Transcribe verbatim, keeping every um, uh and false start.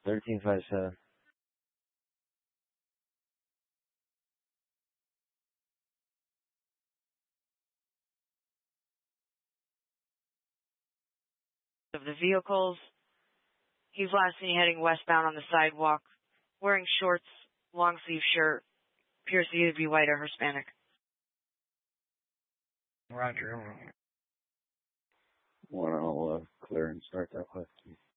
thirteen five seven. Of the vehicles. He's last seen heading westbound on the sidewalk, wearing shorts, long sleeve shirt, appears to either be white or Hispanic. Roger. One, I'll uh, clear and start that question.